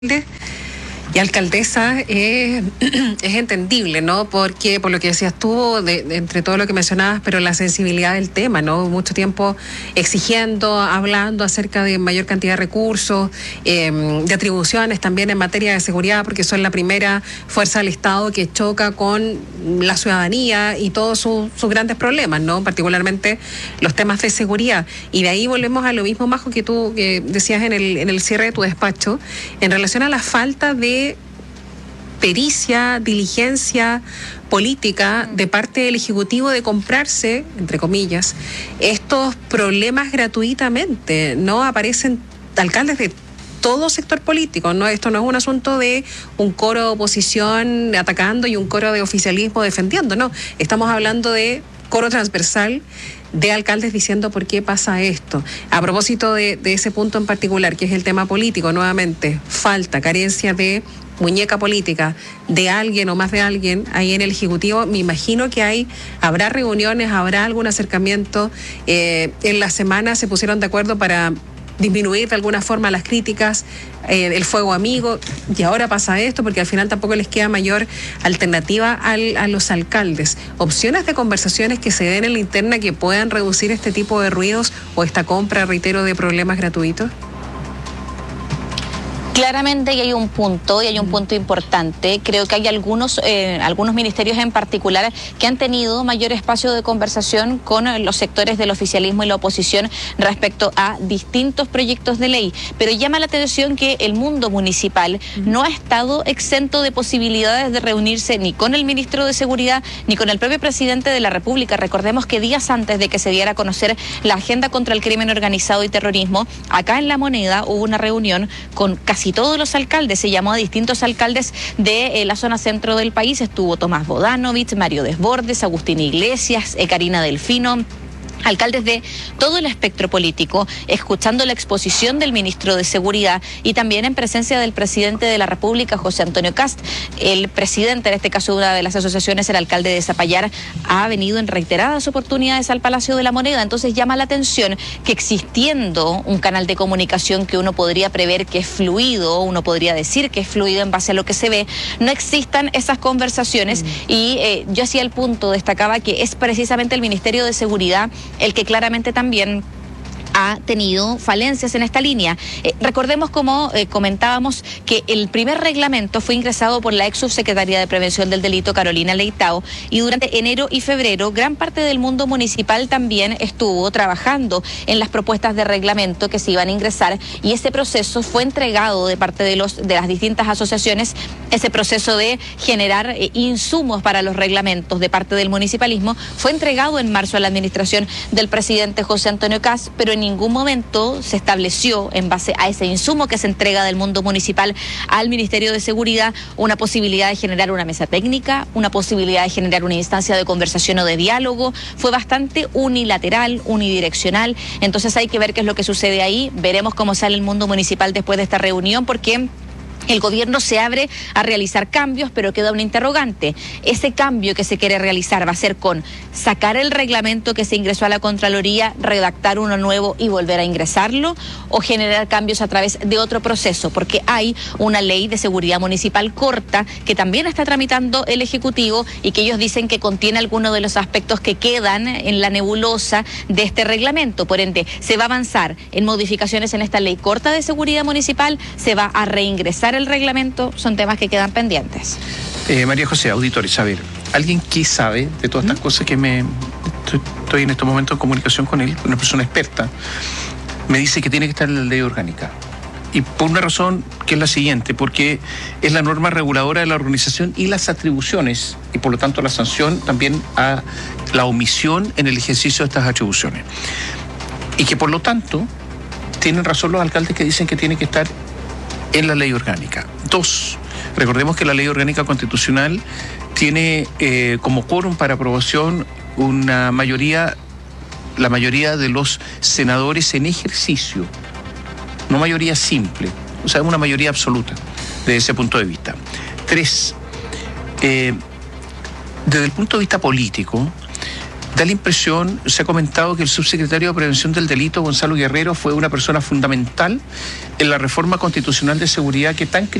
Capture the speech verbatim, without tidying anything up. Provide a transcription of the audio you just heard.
Y alcaldesa, eh, es entendible, ¿no? Porque por lo que decías tú, de, de, entre todo lo que mencionabas, pero la sensibilidad del tema, ¿no? Mucho tiempo exigiendo, hablando acerca de mayor cantidad de recursos, eh, de atribuciones también en materia de seguridad, porque son la primera fuerza del Estado que choca con la ciudadanía y todos sus, sus grandes problemas, ¿no? Particularmente los temas de seguridad. Y de ahí volvemos a lo mismo, Majo, que tú que decías en el, en el cierre de tu despacho, en relación a la falta de pericia, diligencia política de parte del Ejecutivo de comprarse, entre comillas, estos problemas gratuitamente. No aparecen alcaldes de todo sector político, no, esto no es un asunto de un coro de oposición atacando y un coro de oficialismo defendiendo, no, estamos hablando de coro transversal de alcaldes diciendo por qué pasa esto. A propósito de, de ese punto en particular, que es el tema político, nuevamente, falta, carencia de muñeca política de alguien o más de alguien ahí en el Ejecutivo. Me imagino que hay, habrá reuniones, habrá algún acercamiento. Eh, en la semana se pusieron de acuerdo para disminuir de alguna forma las críticas, eh, el fuego amigo, y ahora pasa esto porque al final tampoco les queda mayor alternativa al, a los alcaldes. Opciones de conversaciones que se den en la interna que puedan reducir este tipo de ruidos o esta compra, reitero, de problemas gratuitos. Claramente y hay un punto, y hay un punto importante. Creo que hay algunos, eh, algunos ministerios en particular que han tenido mayor espacio de conversación con los sectores del oficialismo y la oposición respecto a distintos proyectos de ley. Pero llama la atención que el mundo municipal no ha estado exento de posibilidades de reunirse ni con el ministro de Seguridad ni con el propio presidente de la República. Recordemos que días antes de que se diera a conocer la agenda contra el crimen organizado y terrorismo, acá en La Moneda hubo una reunión con casi y todos los alcaldes, se llamó a distintos alcaldes de eh, la zona centro del país. Estuvo Tomás Bodanovich, Mario Desbordes, Agustín Iglesias, eh, Karina Delfino, alcaldes de todo el espectro político, escuchando la exposición del ministro de Seguridad y también en presencia del presidente de la República, José Antonio Kast. El presidente, en este caso una de las asociaciones, el alcalde de Zapallar, ha venido en reiteradas oportunidades al Palacio de la Moneda. Entonces llama la atención que existiendo un canal de comunicación que uno podría prever que es fluido, uno podría decir que es fluido en base a lo que se ve, no existan esas conversaciones. Mm. Y eh, yo hacía el punto, destacaba que es precisamente el Ministerio de Seguridad el que claramente también ha tenido falencias en esta línea. Eh, recordemos, como eh, comentábamos, que el primer reglamento fue ingresado por la ex subsecretaria de Prevención del Delito, Carolina Leitao, y durante enero y febrero gran parte del mundo municipal también estuvo trabajando en las propuestas de reglamento que se iban a ingresar, y ese proceso fue entregado de parte de, los, de las distintas asociaciones, ese proceso de generar eh, insumos para los reglamentos de parte del municipalismo, fue entregado en marzo a la administración del presidente José Antonio Kast, pero en ningún momento se estableció, en base a ese insumo que se entrega del mundo municipal al Ministerio de Seguridad, una posibilidad de generar una mesa técnica, una posibilidad de generar una instancia de conversación o de diálogo. Fue bastante unilateral, unidireccional. Entonces hay que ver qué es lo que sucede ahí. Veremos cómo sale el mundo municipal después de esta reunión, porque el gobierno se abre a realizar cambios, pero queda un interrogante. Ese cambio que se quiere realizar va a ser con sacar el reglamento que se ingresó a la Contraloría, redactar uno nuevo y volver a ingresarlo, o generar cambios a través de otro proceso, porque hay una ley de seguridad municipal corta que también está tramitando el Ejecutivo y que ellos dicen que contiene algunos de los aspectos que quedan en la nebulosa de este reglamento. Por ende, se va a avanzar en modificaciones en esta ley corta de seguridad municipal, se va a reingresar el reglamento, son temas que quedan pendientes. Eh, María José, auditores, a ver, alguien que sabe de todas estas ¿Mm? cosas que me estoy, estoy en este momento en comunicación con él, una persona experta, me dice que tiene que estar en la ley orgánica. Y por una razón que es la siguiente, porque es la norma reguladora de la organización y las atribuciones, y por lo tanto la sanción también a la omisión en el ejercicio de estas atribuciones. Y que por lo tanto tienen razón los alcaldes que dicen que tiene que estar en la ley orgánica. Dos, recordemos que la ley orgánica constitucional tiene eh, como quórum para aprobación una mayoría, la mayoría de los senadores en ejercicio, no mayoría simple, o sea, una mayoría absoluta desde ese punto de vista. Tres, eh, desde el punto de vista político, Da la impresión, se ha comentado que el subsecretario de Prevención del Delito, Gonzalo Guerrero, fue una persona fundamental en la reforma constitucional de seguridad que tan